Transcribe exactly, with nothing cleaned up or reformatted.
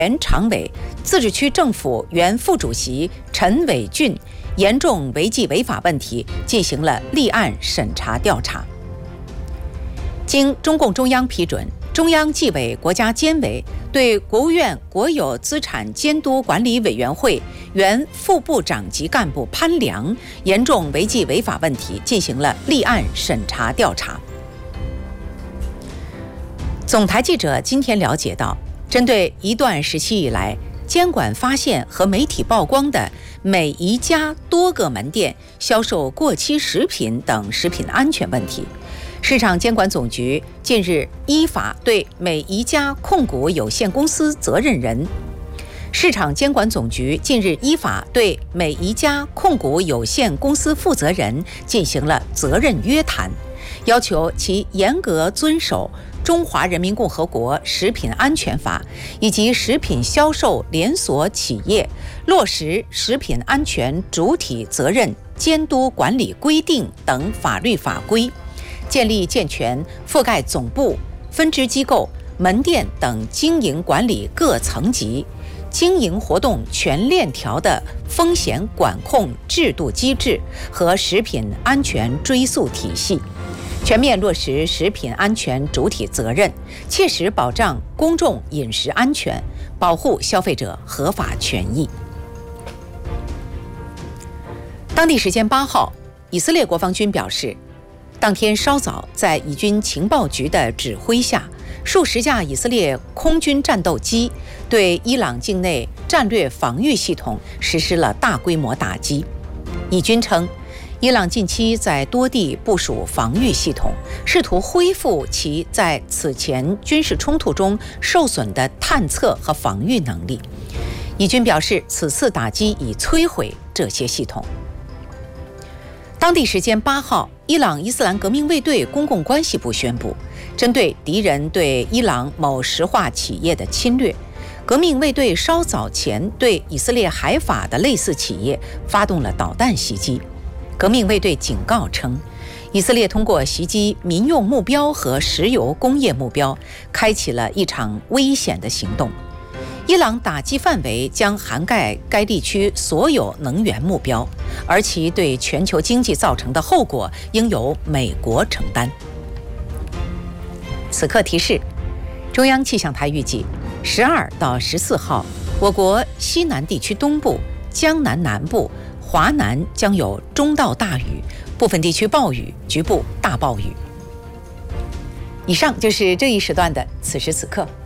原常委、自治区政府原副主席陈伟俊严重违纪违法问题进行了立案审查调查。经中共中央批准，中央纪委国家监委对国务院国有资产监督管理委员会原副部长级干部潘良严重违纪违法问题进行了立案审查调查。总台记者今天了解到，针对一段时期以来监管发现和媒体曝光的美宜佳多个门店销售过期食品等食品安全问题，市场监管总局近日依法对美宜佳控股有限公司责任人、市场监管总局近日依法对美宜佳控股有限公司负责人进行了责任约谈，要求其严格遵守《中华人民共和国食品安全法》以及食品销售连锁企业落实食品安全主体责任监督管理规定等法律法规，建立健全覆盖总部、分支机构、门店等经营管理各层级、经营活动全链条的风险管控制度机制和食品安全追溯体系，全面落实食品安全主体责任，切实保障公众饮食安全，保护消费者合法权益。当地时间八号，以色列国防军表示，当天稍早，在以军情报局的指挥下，数十架以色列空军战斗机对伊朗境内战略防御系统实施了大规模打击。以军称，伊朗近期在多地部署防御系统，试图恢复其在此前军事冲突中受损的探测和防御能力。以军表示，此次打击已摧毁这些系统。当地时间八号，伊朗伊斯兰革命卫队公共关系部宣布，针对敌人对伊朗某石化企业的侵略，革命卫队稍早前对以色列海法的类似企业发动了导弹袭击。革命卫队警告称，以色列通过袭击民用目标和石油工业目标，开启了一场危险的行动。伊朗打击范围将涵盖该地区所有能源目标，而其对全球经济造成的后果应由美国承担。此刻提示，中央气象台预计十二到十四号，我国西南地区东部、江南南部、华南将有中到大雨，部分地区暴雨，局部大暴雨。以上就是这一时段的此时此刻。